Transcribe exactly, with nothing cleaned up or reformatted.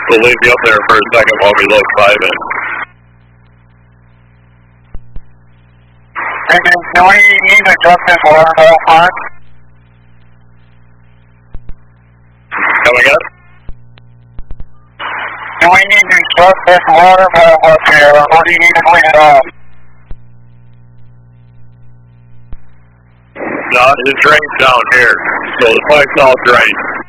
We'll leave you up there for a second while we load five in. Do we need to adjust this water level five? Come again? Do we need to adjust this water level up here, or do you need to clean it off? No, it drains down here, so the pipe's all drained.